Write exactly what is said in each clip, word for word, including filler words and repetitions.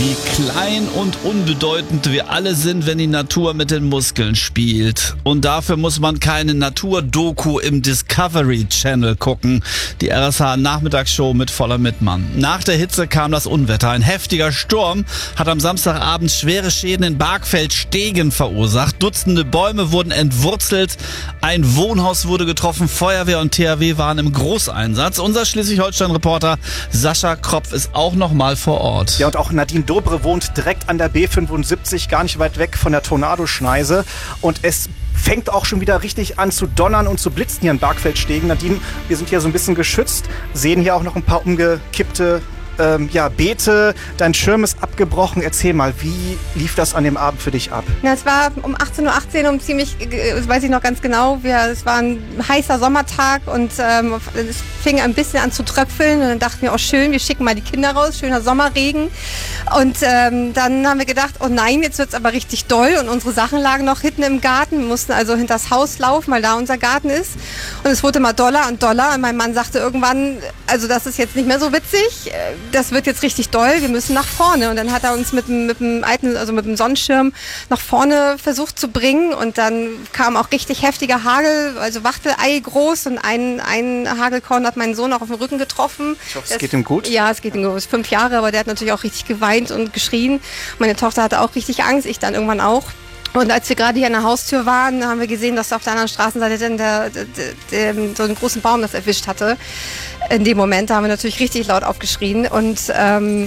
Wie klein und unbedeutend wir alle sind, wenn die Natur mit den Muskeln spielt. Und dafür muss man keine Naturdoku im Discovery Channel gucken. Die R S H-Nachmittagsshow mit Voller Mittmann. Nach der Hitze kam das Unwetter. Ein heftiger Sturm hat am Samstagabend schwere Schäden in Bargfeld-Stegen verursacht. Dutzende Bäume wurden entwurzelt. Ein Wohnhaus wurde getroffen. Feuerwehr und T H W waren im Großeinsatz. Unser Schleswig-Holstein-Reporter Sascha Kropf ist auch noch mal vor Ort. Ja, und auch Nadine Dobre wohnt direkt an der B fünfundsiebzig, gar nicht weit weg von der Tornadoschneise. Und es fängt auch schon wieder richtig an zu donnern und zu blitzen hier in Bargfeld-Stegen. Nadine, wir sind hier so ein bisschen geschützt, sehen hier auch noch ein paar umgekippte ähm, ja, Beete. Dein Schirm ist abgebrochen. Erzähl mal, wie lief das an dem Abend für dich ab? Ja, es war um achtzehn Uhr achtzehn, um ziemlich, das weiß ich noch ganz genau, wir, es war ein heißer Sommertag und ähm, es fing ein bisschen an zu tröpfeln und dann dachten wir, oh schön, wir schicken mal die Kinder raus, schöner Sommerregen. Und ähm, dann haben wir gedacht, oh nein, jetzt wird es aber richtig doll und unsere Sachen lagen noch hinten im Garten. Wir mussten also hinter das Haus laufen, weil da unser Garten ist. Und es wurde immer doller und doller und mein Mann sagte irgendwann, also das ist jetzt nicht mehr so witzig, das wird jetzt richtig doll, wir müssen nach vorne. Und dann hat er uns mit, mit dem alten, also mit dem Sonnenschirm nach vorne versucht zu bringen und dann kam auch richtig heftiger Hagel, also Wachtelei groß und ein, ein Hagelkorn hat meinen Sohn auch auf den Rücken getroffen. Ich hoffe, es geht ihm gut. Ja, es geht ihm gut. Er ist fünf Jahre, aber der hat natürlich auch richtig geweint und geschrien. Meine Tochter hatte auch richtig Angst, ich dann irgendwann auch. Und als wir gerade hier an der Haustür waren, haben wir gesehen, dass auf der anderen Straßenseite dann der, der, der, der, so einen großen Baum das erwischt hatte. In dem Moment da haben wir natürlich richtig laut aufgeschrien. Und ähm,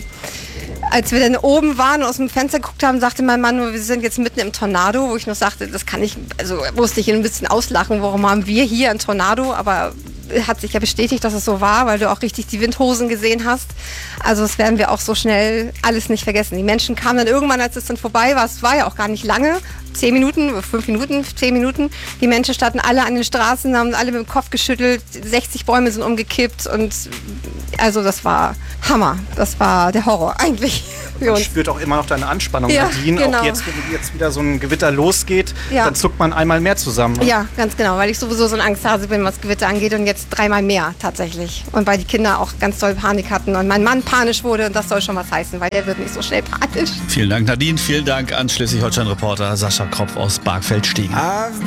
als wir dann oben waren und aus dem Fenster geguckt haben, sagte mein Mann, wir sind jetzt mitten im Tornado, wo ich noch sagte, das kann ich, also musste ich ihn ein bisschen auslachen, warum haben wir hier ein Tornado, aber hat sich ja bestätigt, dass es so war, weil du auch richtig die Windhosen gesehen hast. Also das werden wir auch so schnell alles nicht vergessen. Die Menschen kamen dann irgendwann, als es dann vorbei war, es war ja auch gar nicht lange, zehn Minuten, fünf Minuten, zehn Minuten. Die Menschen standen alle an den Straßen, haben alle mit dem Kopf geschüttelt, sechzig Bäume sind umgekippt und also das war Hammer. Das war der Horror eigentlich für uns. Man spürt auch immer noch deine Anspannung, ja, Nadine. genau. Auch jetzt, wenn jetzt wieder so ein Gewitter losgeht, ja. dann zuckt man einmal mehr zusammen. Ne? Ja, ganz genau, weil ich sowieso so ein Angsthase bin, was Gewitter angeht und jetzt dreimal mehr tatsächlich. Und weil die Kinder auch ganz doll Panik hatten und mein Mann panisch wurde und das soll schon was heißen, weil der wird nicht so schnell panisch. Vielen Dank, Nadine. Vielen Dank an Schleswig-Holstein-Reporter Sascha Kropf aus Bargfeld-Stegen.